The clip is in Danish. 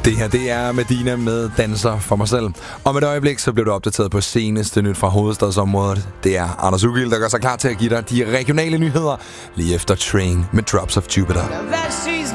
Det her, det er Medina med Danser for mig selv. Om et øjeblik, så bliver du opdateret på seneste nyt fra hovedstadsområdet. Det er Anders Ugild, der gør sig klar til at give dig de regionale nyheder lige efter Train med Drops of Jupiter.